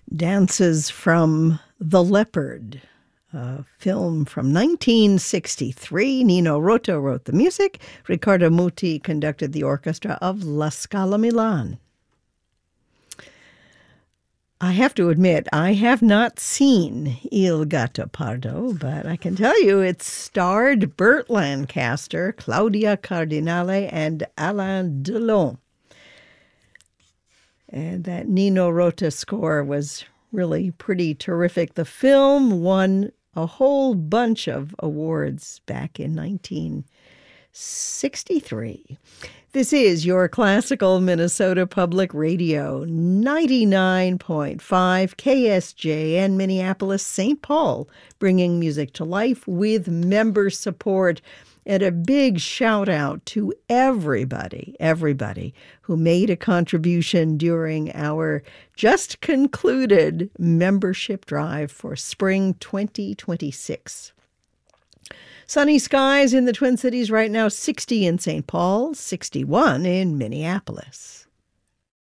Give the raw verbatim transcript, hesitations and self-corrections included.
Dances from The Leopard, a film from nineteen sixty-three. Nino Rota wrote the music. Riccardo Muti conducted the orchestra of La Scala Milan. I have to admit, I have not seen Il Gattopardo, but I can tell you it starred Burt Lancaster, Claudia Cardinale, and Alain Delon. And that Nino Rota score was really pretty terrific. The film won a whole bunch of awards back in nineteen sixty-three. This is your Classical Minnesota Public Radio, ninety-nine point five K S J N Minneapolis, Saint Paul, bringing music to life with member support. And a big shout out to everybody, everybody who made a contribution during our just concluded membership drive for spring twenty twenty-six. Sunny skies in the Twin Cities right now, sixty in Saint Paul, sixty-one in Minneapolis.